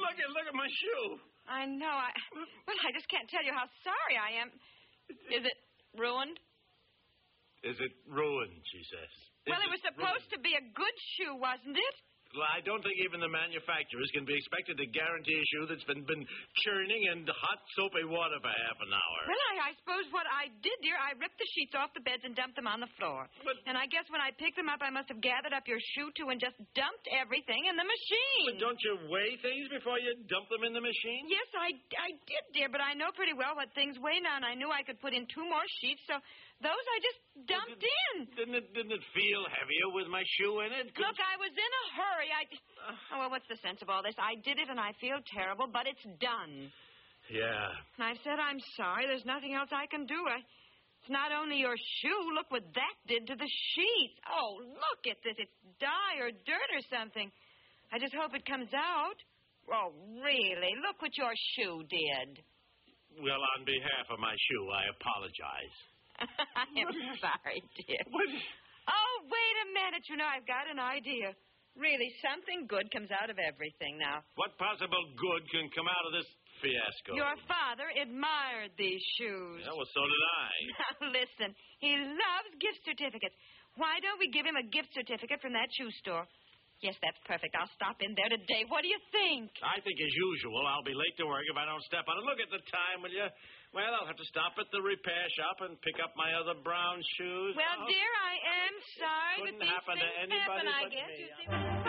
Look at my shoe. I know. Well, I just can't tell you how sorry I am. Is it ruined? Is it ruined, she says. Well, it was supposed to be a good shoe, wasn't it? Well, I don't think even the manufacturers can be expected to guarantee a shoe that's been churning in hot, soapy water for half an hour. Well, I suppose what I did, dear, I ripped the sheets off the beds and dumped them on the floor. And I guess when I picked them up, I must have gathered up your shoe, too, and just dumped everything in the machine. But don't you weigh things before you dump them in the machine? Yes, I did, dear, but I know pretty well what things weigh now, and I knew I could put in 2 more sheets, so those I just dumped in. Didn't it feel heavier with my shoe in it? Look, I was in a hurry. Oh, well, what's the sense of all this? I did it, and I feel terrible, but it's done. Yeah. And I said I'm sorry. There's nothing else I can do. It's not only your shoe. Look what that did to the sheets. Oh, look at this. It's dye or dirt or something. I just hope it comes out. Oh, really? Look what your shoe did. Well, on behalf of my shoe, I apologize. I am sorry, dear. What? Oh, wait a minute. You know, I've got an idea. Really, something good comes out of everything now. What possible good can come out of this fiasco? Your father admired these shoes. Yeah, well, so did I. Now, listen, he loves gift certificates. Why don't we give him a gift certificate from that shoe store? Yes, that's perfect. I'll stop in there today. What do you think? I think, as usual, I'll be late to work if I don't step on it. Look at the time, will you? Well, I'll have to stop at the repair shop and pick up my other brown shoes. Well, dear, I am sorry, Couldn't but these happen to things anybody happen, I but guess. me. You see.